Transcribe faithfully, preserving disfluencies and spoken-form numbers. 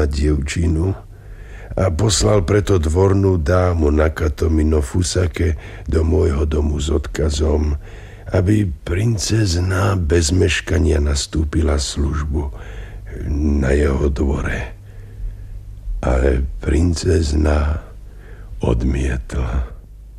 na dievčinu a poslal preto dvornú dámu Nakatomi no Fusake do môjho domu s odkazom, aby princezna bez meškania nastúpila službu na jeho dvore. Ale princezna odmietla.